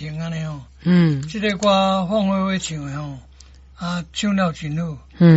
听安尼吼。 这个歌放花花唱的吼，唱了真好。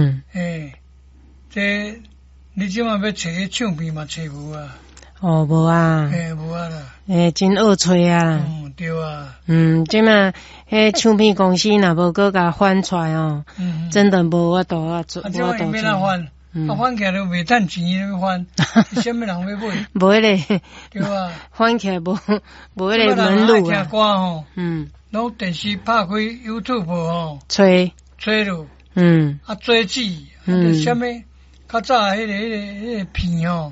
这你即马要找个唱片嘛，找无啊？ 无啊。 无啊啦。 真好找啊。 对啊。 即马唱片公司若无搁甲翻出来哦，真的无法度啊做。 即马要哪翻？翻起来都袂趁钱，要翻，什么人要买？ 买咧。 对啊。 翻起来无迄个门路啊。 听歌吼，拢电视拍开 YouTube 吼， 吹咯。做子，什么？较早迄个片吼，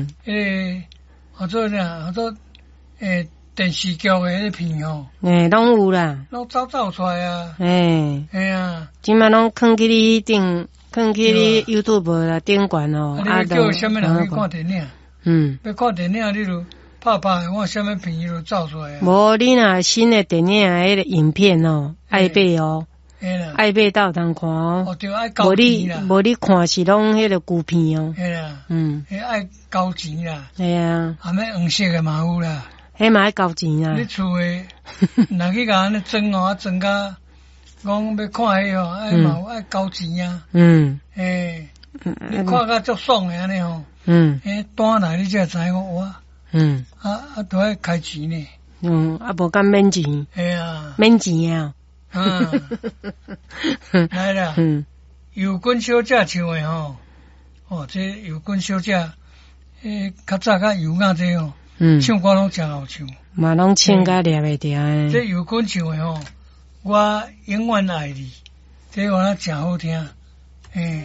做电视剧的迄个片吼， 拢有啦， 拢走出来啊， 即马拢囥去你顶，囥去你 YouTube 啦顶管哦， 叫什么人去看电影？要看电影你就拍看什么片伊就走出来啊。 无你若新的电影迄个影片哦，爱买哦。爱买到通看哦，无你看是拢迄个旧片哦。 爱交钱啦。 啊， 咩黄色的嘛有啦。 迄嘛爱交钱啦。 你厝诶，若去甲安尼装哦，装甲讲要看迄哦，嘛有爱交钱啊。你看甲足爽诶安尼吼。单来你才知讲哇。都爱开钱呢。 无敢免钱。免钱啊。 来啦，油滚小姐唱的吼，这油滚小姐，较早较油雅这吼，唱歌拢真好唱， 嘛拢唱甲抓袂掉诶。 这油滚唱的吼，我永远爱你，这我真好听，